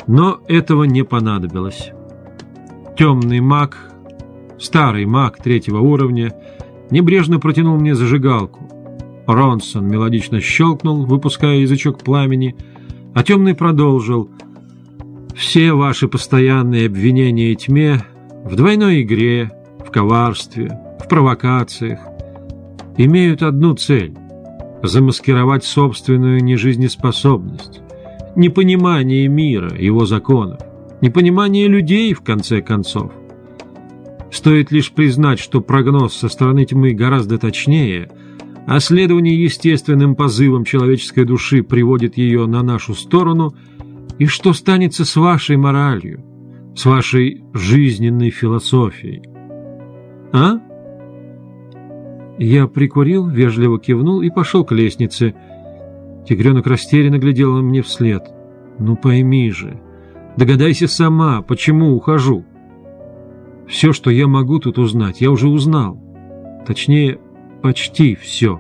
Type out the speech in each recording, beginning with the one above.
Но этого не понадобилось. Темный маг, старый маг 3-го уровня, небрежно протянул мне зажигалку. Ронсон мелодично щелкнул, выпуская язычок пламени, а темный продолжил: «Все ваши постоянные обвинения тьме в двойной игре, в коварстве, в провокациях имеют одну цель — замаскировать собственную нежизнеспособность, непонимание мира, его законов, непонимание людей, в конце концов. Стоит лишь признать, что прогноз со стороны тьмы гораздо точнее, а следование естественным позывам человеческой души приводит ее на нашу сторону, и что станется с вашей моралью, с вашей жизненной философией? А?» Я прикурил, вежливо кивнул и пошел к лестнице. Тигренок растерянно глядела мне вслед. «Ну пойми же, догадайся сама, почему ухожу. Все, что я могу тут узнать, я уже узнал. Точнее, почти все».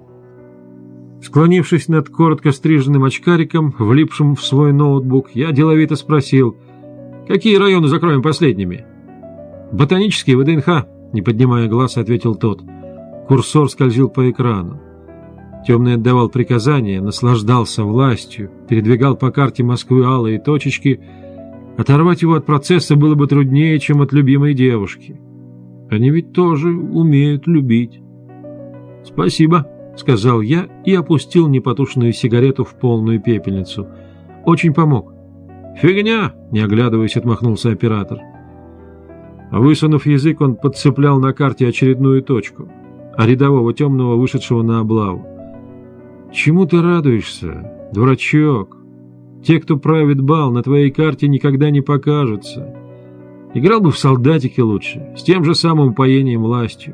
Склонившись над коротко стриженным очкариком, влипшим в свой ноутбук, я деловито спросил: «Какие районы закроем последними?» «Ботанический, ВДНХ», — не поднимая глаз, ответил тот. Курсор скользил по экрану. Темный отдавал приказания, наслаждался властью, передвигал по карте Москвы алые точечки. Оторвать его от процесса было бы труднее, чем от любимой девушки. Они ведь тоже умеют любить. «Спасибо», — сказал я и опустил непотушенную сигарету в полную пепельницу. «Очень помог». «Фигня!» — не оглядываясь, отмахнулся оператор. Высунув язык, он подцеплял на карте очередную точку, а рядового темного, вышедшего на облаву. «Чему ты радуешься, дурачок? Те, кто правит бал, на твоей карте никогда не покажутся. Играл бы в солдатики лучше, с тем же самым упоением властью».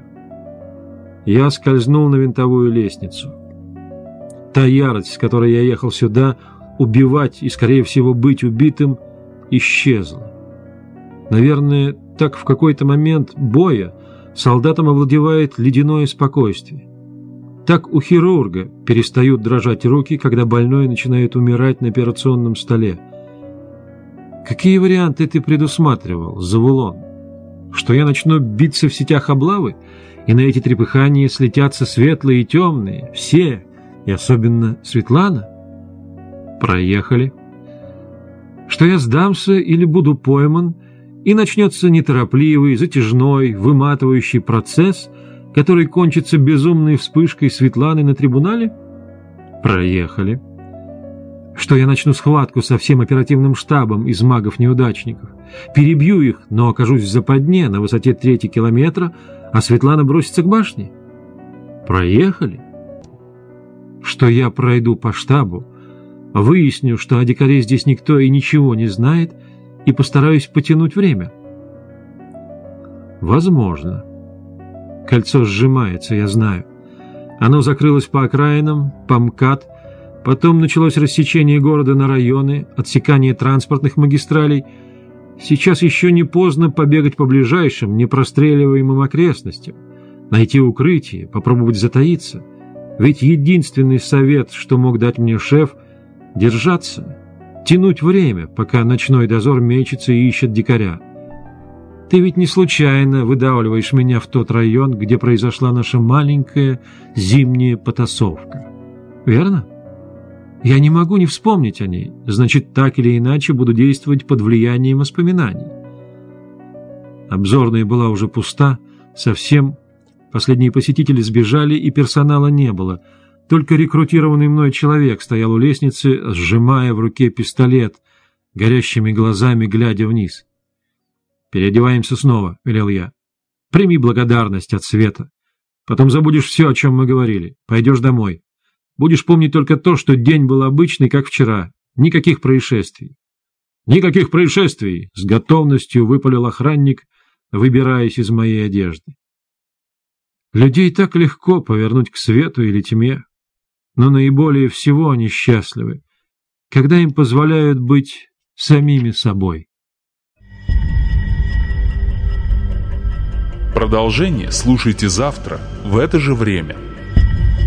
Я скользнул на винтовую лестницу. Та ярость, с которой я ехал сюда, убивать и, скорее всего, быть убитым, исчезла. Наверное, так в какой-то момент боя солдатам овладевает ледяное спокойствие. Так у хирурга перестают дрожать руки, когда больной начинает умирать на операционном столе. Какие варианты ты предусматривал, Завулон? Что я начну биться в сетях облавы, и на эти трепыхания слетятся светлые и темные, все, и особенно Светлана? Проехали. Что я сдамся или буду пойман, и начнется неторопливый, затяжной, выматывающий процесс, который кончится безумной вспышкой Светланы на трибунале? Проехали. Что я начну схватку со всем оперативным штабом из магов-неудачников, перебью их, но окажусь в западне на высоте 3 километра, а Светлана бросится к башне? Проехали. Что я пройду по штабу, выясню, что о дикаре здесь никто и ничего не знает, и постараюсь потянуть время? Возможно. Кольцо сжимается, я знаю. Оно закрылось по окраинам, по МКАД, потом началось рассечение города на районы, отсекание транспортных магистралей. Сейчас еще не поздно побегать по ближайшим, непростреливаемым окрестностям, найти укрытие, попробовать затаиться. Ведь единственный совет, что мог дать мне шеф — держаться, тянуть время, пока ночной дозор мечется и ищет дикаря. Ты ведь не случайно выдавливаешь меня в тот район, где произошла наша маленькая зимняя потасовка. Верно? Я не могу не вспомнить о ней, значит, так или иначе буду действовать под влиянием воспоминаний. Обзорная была уже пуста, совсем. Последние посетители сбежали, и персонала не было. Только рекрутированный мной человек стоял у лестницы, сжимая в руке пистолет, горящими глазами глядя вниз. «Переодеваемся снова», — велел я. «Прими благодарность от Света. Потом забудешь все, о чем мы говорили. Пойдешь домой. Будешь помнить только то, что день был обычный, как вчера. Никаких происшествий». «Никаких происшествий!» — с готовностью выпалил охранник, выбираясь из моей одежды. Людей так легко повернуть к свету или тьме, но наиболее всего они счастливы, когда им позволяют быть самими собой. Продолжение слушайте завтра в это же время.